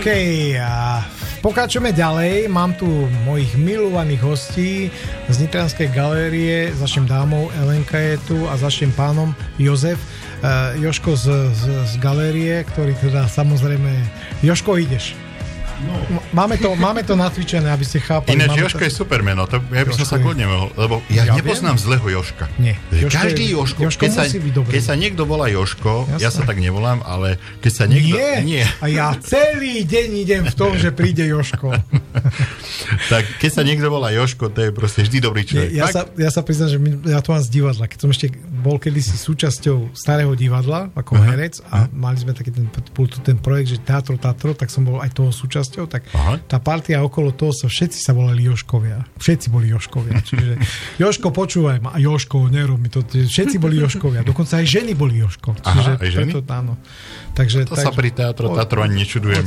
OK, a pokračujeme ďalej. Mám tu mojich milovaných hostí z Nitranskej galérie. Začnem dámou, Elenka je tu a začnem pánom Jozef. Jožko z galérie, ktorý teda samozrejme... Jožko, ideš. No. Máme to natvičené, aby ste chápali. Ináč Jožko je super meno, to ja by som sa kľudne mohol, lebo ja nepoznám zlého Jožka. Nie. Každý Jožko keď sa niekto volá Jožko, ja sa tak nevolám, ale keď sa niekto... Nie. A ja celý deň idem v tom, že príde Jožko. Tak keď sa niekto volá Jožko, to je proste vždy dobrý človek. Ja sa priznám, že ja to mám z divadla. Keď som ešte bol kedysi súčasťou starého divadla, ako herec, a mali sme taký ten projekt, že Teatro, tak som bol aj toho súčasťou, tak tá partia okolo toho všetci sa volali Jožkovia. Všetci boli Jožkovia. Čiže Jožko, počúvaj ma. A Jožko, nerob mi to. Všetci boli Jožkovia. Dokonca aj ženy boli Jožko. Čiže aj ženy? Preto, áno. Takže, to sa pri Teatro ani nečudujem.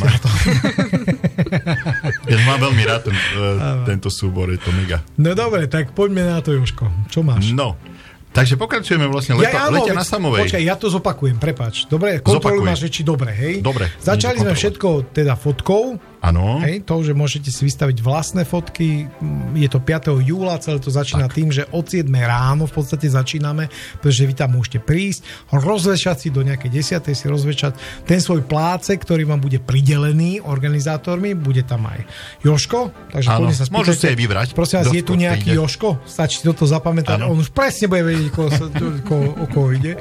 Ja mám veľmi rád tento súbor, je to mega. No dobre, tak poďme na to, Jožko. Čo máš? No, takže pokračujeme vlastne letia na Samovej. Počkaj, ja to zopakujem, prepáč. Dobre, kontroluj máš reči dobre, hej? Dobre. Začali sme všetko teda fotkou. Áno. Hej, to, že môžete si vystaviť vlastné fotky. Je to 5. júla, celé to začína tým, že od 7 ráno v podstate začíname, pretože vy tam môžete prísť, rozvešať si do nejakej 10. si rozvešať ten svoj plácek, ktorý vám bude pridelený organizátormi, bude tam aj Jožko, takže áno, sa spýtajte, môžu si aj vybrať. Prosím vás, je tu nejaký príde. Jožko? Stačí toto zapamätať, on už presne bude vedieť, o koho ide.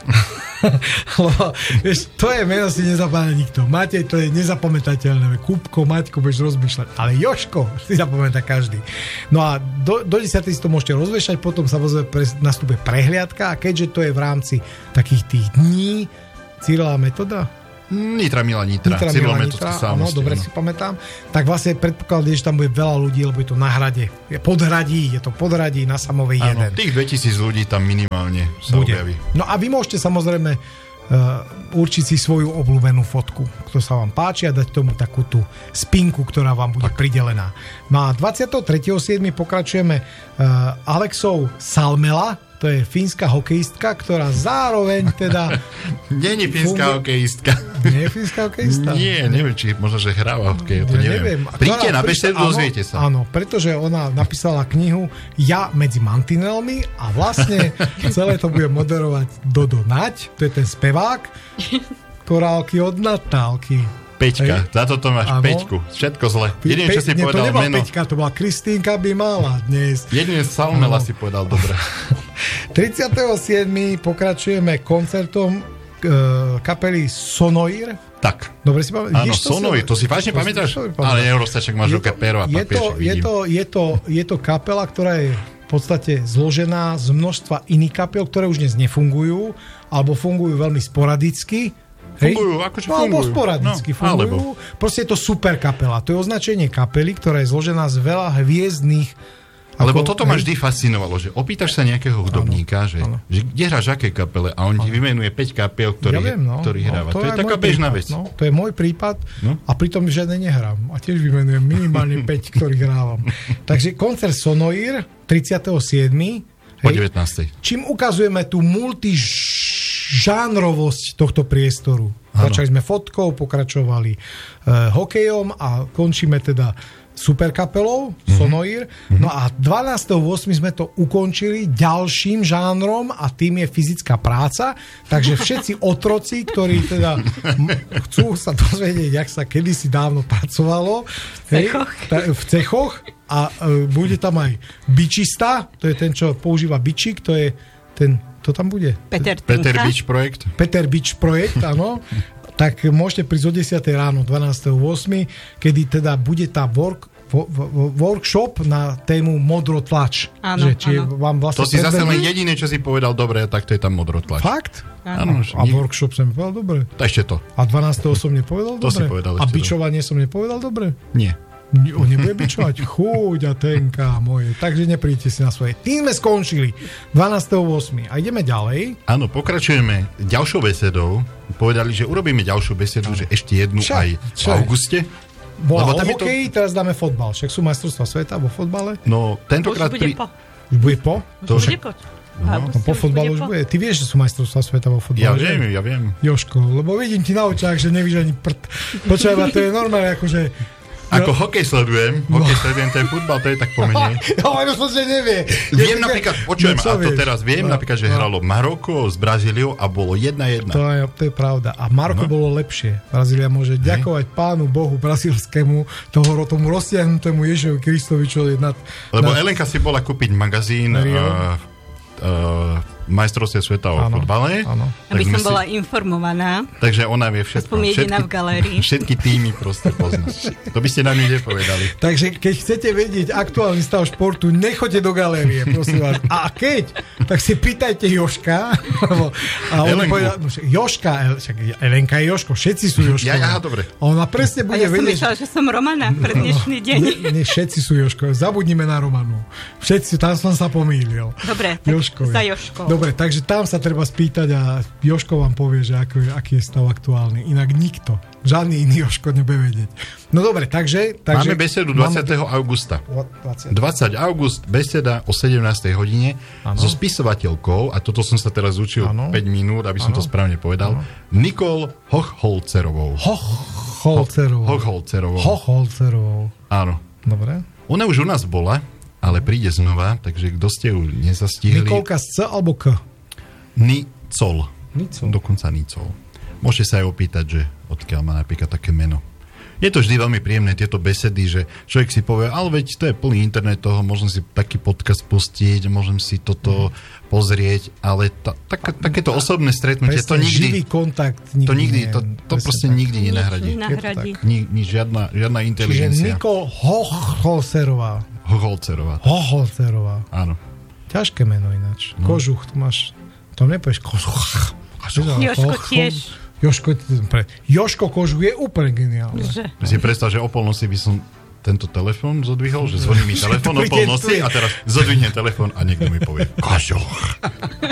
Vieš, to je meno si nezapamätá nikto. Matej, to je nezapamätateľné. Kúbko, Maťko, budeš rozmýšľať. Ale Jožko si zapamätá každý. No a do 10. si to môžete rozvešať, potom samozrejme nastúpe prehliadka a keďže to je v rámci takých tých dní Cyrila Metoda, Nitra Mila Nitra. Áno, dobre si pamätám. Tak vlastne predpokladám, že tam bude veľa ľudí, lebo je to na hrade. Je to podhradí na Samovej 1. Áno, tých 2000 ľudí tam minimálne sa objaví. No a vy môžete samozrejme určiť si svoju obľúbenú fotku, ktorá sa vám páči a dať tomu takú tú spinku, ktorá vám bude pridelená. No a 23.7. pokračujeme Alexou Salmela. To je fínska hokejistka, ktorá zároveň teda... Nie je fínska hokejistka. Nie je fínska hokejistka? Nie, neviem, či možno, že hráva hokej, to neviem. Príďte na besedu, dozviete sa. Áno, pretože ona napísala knihu Ja medzi mantinelmi a vlastne celé to bude moderovať Dodo Nať, to je ten spevák, korálky od Natálky. Peťka, za toto máš Peťku. Všetko zle. Jedine, čo si povedal to meno. Peťka, to bola Kristínka by mala dnes. Jedine Salmela si povedal dobre. 37. pokračujeme koncertom kapely Sonoir. Tak. Dobre si pamätáš? Áno, Sonoir, to si vážne pamätáš? Ale Eurostaček máš ruke pero a papiežek, je to kapela, ktorá je v podstate zložená z množstva iných kapel, ktoré už dnes nefungujú, alebo fungujú veľmi sporadicky. Alebo sporadicky fungujú. Proste je to super kapela. To je označenie kapely, ktorá je zložená z veľa hviezdnych. Lebo toto ma vždy fascinovalo, že opýtaš sa nejakého hudobníka, že kde hráš aké kapele a on ti vymenuje 5 kapiel, ktorý hráva. To je taká bežná vec. No, to je môj prípad a pritom žiadne nehrám. A tiež vymenujem minimálne 5, ktorých hrávam. Takže koncert Sonoir 37. O 19. Čím ukazujeme tú žánrovosť tohto priestoru. Začali sme fotkou, pokračovali hokejom a končíme teda superkapelou Sonoir. No a 12.8. sme to ukončili ďalším žánrom a tým je fyzická práca. Takže všetci otroci, ktorí teda chcú sa dozvedieť, jak sa kedysi dávno pracovalo v cechoch a bude tam aj bičista, to je ten, čo používa bičík, to je ten, to tam bude? Peter Bič projekt. Peter Bič projekt, áno. Tak môžete prísť o 10. ráno 12.8., kedy teda bude tá workshop na tému modrotlač. Áno, vám vlastne to si zase len jediné, čo si povedal dobre, tak to je tam modrotlač. Fakt? Áno. A workshop som povedal dobre. Ešte to. A 12. som nepovedal dobre? To si povedal ešte. A bičovanie som nepovedal dobre? Nie. On nebude bičovať? Chúď a tenka moje. Takže nepríďte si na svoje. Tým sme skončili 12.8. A ideme ďalej. Áno, pokračujeme ďalšou besedou. Povedali, že urobíme ďalšiu besedu, že ešte jednu aj v auguste. Bola o hokeji, teraz dáme fotbal. Však sú majstrovstvá sveta vo fotbale. No, tentokrát Už bude po. Už bude po? Už bude po. Po fotbalu už bude. Ty vieš, že sú majstrovstvá sveta vo fotbale? Ja viem. Jožko, lebo vidím ti na očiach, že nevíš ani prd. Počúvaj, to je normálne, akože... Ako hokej sledujem, ten futbal, to je tak pomenej. No, to sa nevie. Viem napríklad, počujem, a to teraz viem, napríklad, že hralo Maroko s Brazíliou a bolo 1-1. To je pravda. A Maroko bolo lepšie. Brazília môže ďakovať Pánu Bohu brazílskému, tomu roztiahnutému Ježovi Kristovi, čo je nad... Lebo Elenka si bola kúpiť magazín majstrovstiev sveta o futbale. Aby som bola informovaná. Takže ona vie všetko. Aspoň jediná v galérii. Všetky týmy proste poznáš. To by ste nám nič nepovedali. Takže keď chcete vedieť aktuálny stav športu, nechoďte do galérie, prosím vás. A keď, tak si pýtajte Jožka. A on povedal, Jožka, Elenka je Jožko, všetci sú Jožko. Ja, dobre. A ona presne bude vedieť. A ja som myslela, že som Romana pre dnešný deň. Nie, všetci sú Jožko. Zabudnime na Romanu. Všetci, tam som sa pomýlil. Dobre, tak za Jožko. Dobre, takže tam sa treba spýtať a Jožko vám povie, že aký je stav aktuálny. Inak nikto, žiadny iný Jožko nebude vedieť. No dobre, takže máme besedu 20. augusta. 20. august, beseda o 17. hodine so spisovateľkou, a toto som sa teraz učil 5 minút, aby som to správne povedal, Nicole Hochholzerovou. Hochholzerovou. Áno. Dobre. Ona už u nás bola, ale príde znova, takže kto ste ju nezastihli... Nikolka z C alebo K? Nicol. Dokonca Nicol. Môžete sa aj opýtať, že odkiaľ má napríklad také meno. Je to vždy veľmi príjemné, tieto besedy, že človek si povie, ale veď to je plný internet toho, môžem si taký podcast pustiť, môžem si toto pozrieť, ale takéto osobné stretnutie, to nikdy... Živý kontakt nikdy... To proste nikdy nenahradí. Žiadna inteligencia. Čiže Nicole Hochholzerová. Áno. Ťažké meno ináč. Kožuch, tu máš... To nepovieš kožuch. Jožko tiež. Jožko Kožuch je úplne geniálne. Si predstav, že o polnoci by som tento telefón zodvihol, že zvoní mi telefón o polnoci a teraz zodvihnem telefón a niekto mi povie Kožuch.